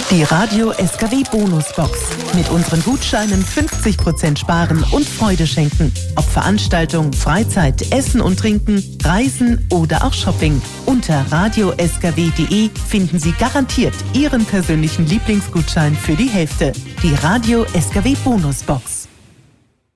Die Radio SKW Bonusbox. Mit unseren Gutscheinen 50% sparen und Freude schenken. Ob Veranstaltung, Freizeit, Essen und Trinken, Reisen oder auch Shopping. Unter radioskw.de finden Sie garantiert Ihren persönlichen Lieblingsgutschein für die Hälfte. Die Radio SKW Bonusbox.